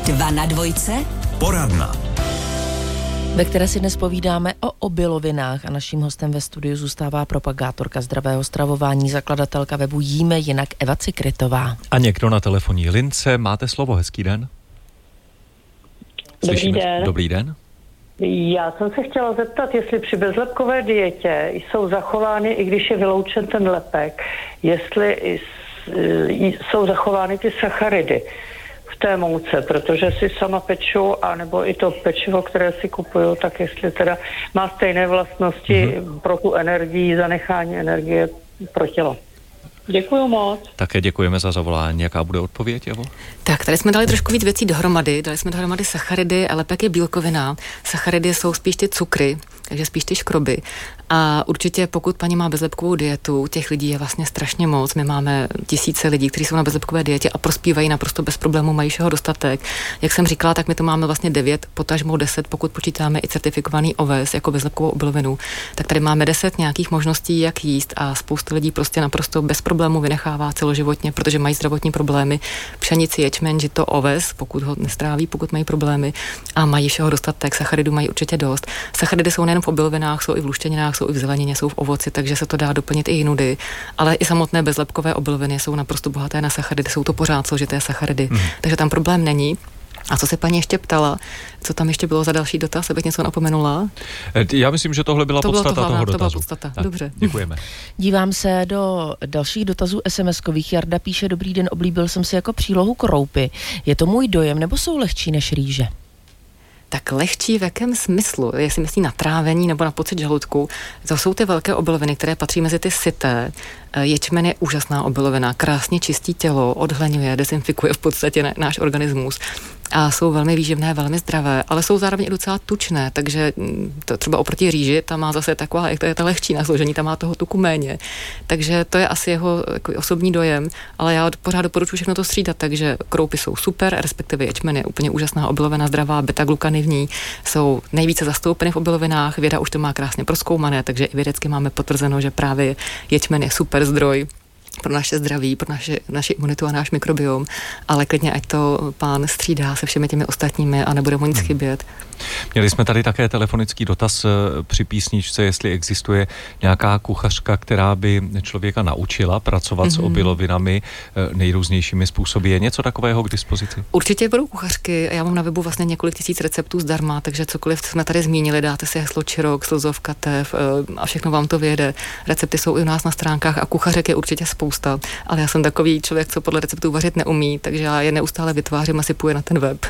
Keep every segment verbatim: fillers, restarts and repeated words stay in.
Dva na dvojce. Poradna, ve které si dnes povídáme o obilovinách a naším hostem ve studiu zůstává propagátorka zdravého stravování, zakladatelka webu Jíme jinak Eva Cikrytová. A někdo na telefonní lince, máte slovo, hezký den. Dobrý den. Dobrý den. Já jsem se chtěla zeptat, jestli při bezlepkové dietě jsou zachovány, i když je vyloučen ten lepek, jestli jsou zachovány ty sacharidy v té mouce, protože si sama peču, anebo i to pečivo, které si kupuju, tak jestli teda má stejné vlastnosti mm-hmm. pro tu energii, zanechání energie pro tělo. Děkuju moc. Také děkujeme za zavolání. Jaká bude odpověď, Evo? Tak, tady jsme dali trošku víc věcí dohromady. Dali jsme dohromady sacharidy a lepek je bílkovina. Sacharidy jsou spíš ty cukry, takže spíš ty škroby. A určitě pokud paní má bezlepkovou dietu, těch lidí je vlastně strašně moc. My máme tisíce lidí, kteří jsou na bezlepkové dietě a prospívají naprosto bez problémů, mají všeho dostatek. Jak jsem říkala, tak my to máme vlastně devět, potažmo deset, pokud počítáme i certifikovaný oves jako bezlepkovou obilovinu. Tak tady máme deset nějakých možností, jak jíst a spousta lidí prostě naprosto bez problémů vynechává celoživotně, protože mají zdravotní problémy. Pšenici, ječmen, žito, oves, pokud ho nestráví, pokud mají problémy a mají všeho dostatek. Sacharidů mají určitě dost. Sacharidy jsou nejen v obilovinách, jsou i v luštěninách, jsou i v zelenině, jsou v ovoci, takže se to dá doplnit i jinudy. Ale i samotné bezlepkové obiloviny jsou naprosto bohaté na sacharidy, jsou to pořád složité sacharidy. Mm. Takže tam problém není. A co se paní ještě ptala, co tam ještě bylo za další dotaz, abych něco napomenula? Já myslím, že tohle byla to podstata to hlavná, toho dotazu. To byla podstata. Tak, dobře. Děkujeme. Dívám se do dalších dotazů es em eskových. Jarda píše: dobrý den, oblíbil jsem si jako přílohu kroupy. Je to můj dojem, nebo jsou lehčí než rýže? Tak lehčí v jakém smyslu? Jestli myslí na trávení nebo na pocit žaludku. To jsou ty velké obiloviny, které patří mezi ty syté. Ječmen je úžasná obilovina, krásně čistí tělo, odhleňuje, dezinfikuje v podstatě náš organismus. A jsou velmi výživné, velmi zdravé, ale jsou zároveň i docela tučné, takže to třeba oproti rýži, ta má zase taková, jak to je ta lehčí na složení, ta má toho tuku méně. Takže to je asi jeho jako osobní dojem, ale já pořád doporučuji všechno to střídat, takže kroupy jsou super, respektive ječmen je úplně úžasná obilovina, zdravá, beta-glukanny v ní jsou nejvíce zastoupeny v obilovinách, věda už to má krásně prozkoumané, takže i vědecky máme potvrzeno, že právě ječmen je super zdroj pro naše zdraví, pro naše, naši imunitu a náš mikrobiom, ale klidně ať to pán střídá se všemi těmi ostatními a nebude mu nic hmm. chybět. Měli jsme tady také telefonický dotaz při písničce, jestli existuje nějaká kuchařka, která by člověka naučila pracovat mm-hmm. s obilovinami nejrůznějšími způsoby. Je něco takového k dispozici? Určitě budou kuchařky. Já mám na webu vlastně několik tisíc receptů zdarma, takže cokoliv jsme tady zmínili, dáte si heslo čirok, slzovka, tev a všechno vám to vyjede. Recepty jsou i u nás na stránkách a kuchařek je určitě spousta, ale já jsem takový člověk, co podle receptů vařit neumí, takže já je neustále vytvářím a sypuji na ten web.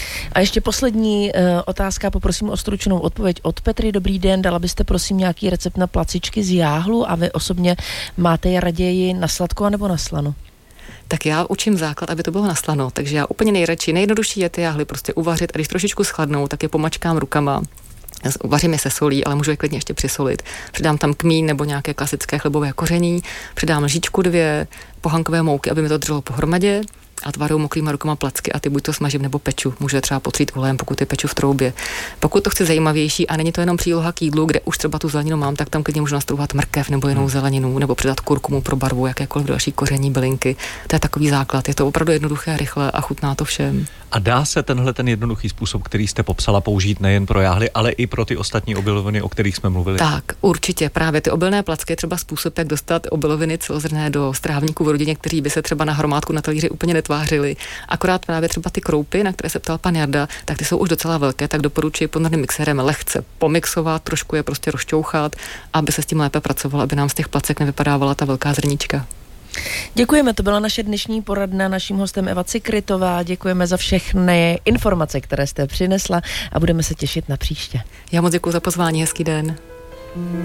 A ještě poslední uh, otázka, poprosím o stručnou odpověď od Petry. Dobrý den, dala byste prosím nějaký recept na placičky z jáhlu a vy osobně máte je raději na sladko anebo na slano? Tak já učím základ, aby to bylo naslano, takže já úplně nejradši, nejjednodušší je ty jáhly prostě uvařit a když trošičku schladnou, tak je pomačkám rukama. Uvařím je se solí, ale můžu je klidně ještě přisolit. Přidám tam kmín nebo nějaké klasické chlebové koření, přidám lžičku dvě pohankové mouky, aby mi to drželo pohromadě a tvarou mokrýma rukama placky a ty buď to smažím nebo peču. Můžu třeba potřít olejem, pokud je peču v troubě. Pokud to chci zajímavější a není to jenom příloha k jídlu, kde už třeba tu zeleninu mám, tak tam klidně můžu nastrouhat mrkev nebo jinou zeleninu nebo přidat kurkumu pro barvu, jakékoliv další koření, bylinky. To je takový základ. Je to opravdu jednoduché, rychle a chutná to všem. A dá se tenhle ten jednoduchý způsob, který jste popsala, použít nejen pro jáhly, ale i pro ty ostatní obiloviny, o kterých jsme mluvili? Tak, určitě. Právě ty obilné placky je třeba způsob, jak dostat obiloviny celozrnné do strávníků v rodině, kteří by se třeba na hromádku na talíři úplně netvářili. Akorát právě třeba ty kroupy, na které se ptal pan Jarda, tak ty jsou už docela velké, tak doporučuji poměrným mixérem lehce pomixovat, trošku je prostě rozčouchat, aby se s tím lépe pracovalo, aby nám z těch placek nevypadávala ta velká zrnička. Děkujeme, to byla naše dnešní poradna, naším hostem Eva Cikrytová. Děkujeme za všechny informace, které jste přinesla a budeme se těšit na příště. Já moc děkuji za pozvání, hezký den.